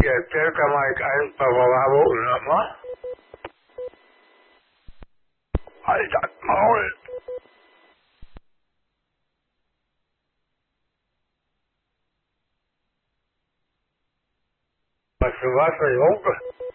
Jetzt kann man ein paar Bravo, nochmal. Halt das Maul! Was für was, Junge?